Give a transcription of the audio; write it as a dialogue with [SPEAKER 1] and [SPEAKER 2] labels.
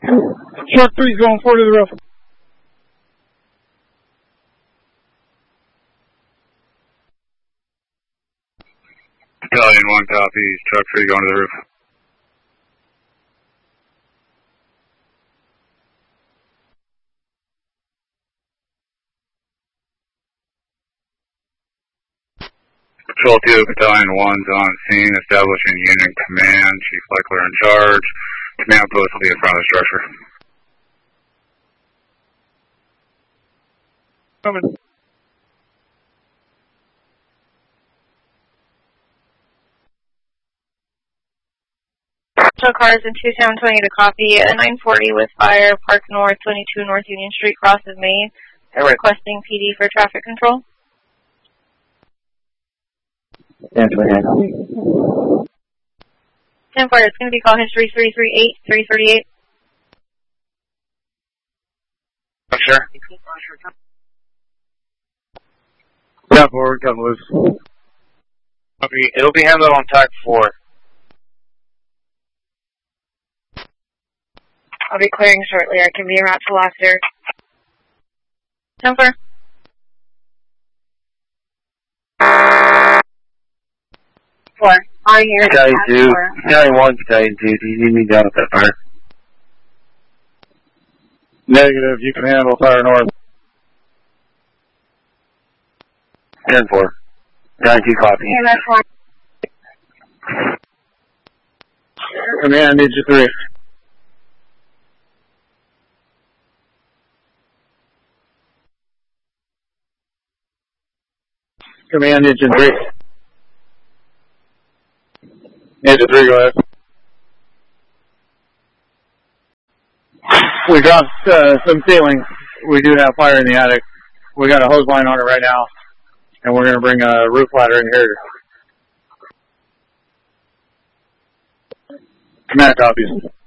[SPEAKER 1] Shark 3's going forward to the roof.
[SPEAKER 2] Battalion 1 copies, Truck 3 going to the roof. Patrol 2, Battalion 1's on scene, establishing unit command, Chief Fleckler in charge. Command post will be in front of the structure.
[SPEAKER 1] Coming.
[SPEAKER 3] Show cars in 2720 to copy. A 940 with fire, Park North, 22 North Union Street, crosses Main. They're requesting PD for traffic control.
[SPEAKER 4] 10-20.
[SPEAKER 3] 10-4, it's going to be call history 338, 338.
[SPEAKER 2] Sure.
[SPEAKER 1] Yeah, forward, cut loose.
[SPEAKER 2] It'll be handled on type 4.
[SPEAKER 3] I'll be clearing shortly. I can be en route to Lassiter. 10-4. On here.
[SPEAKER 4] Battalion 2, Battalion 1, Battalion 2, do you need me down at that fire?
[SPEAKER 1] Negative, you can handle fire north.
[SPEAKER 4] 10-4. Battalion 2 copy.
[SPEAKER 3] Yeah, that's fine.
[SPEAKER 1] Command needs you 3. Command engine 3. Engine 3, go ahead. We dropped some ceiling. We do have fire in the attic. We got a hose line on it right now, and we're going to bring a roof ladder in here. Command copies.